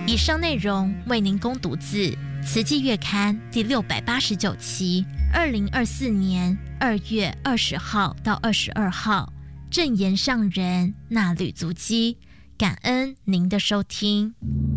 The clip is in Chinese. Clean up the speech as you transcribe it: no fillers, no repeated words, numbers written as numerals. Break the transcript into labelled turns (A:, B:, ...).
A: 以上内容为您攻读自《慈济月刊》第689期，2024年2月20号到22号，正言上人那履足迹。感恩您的收听。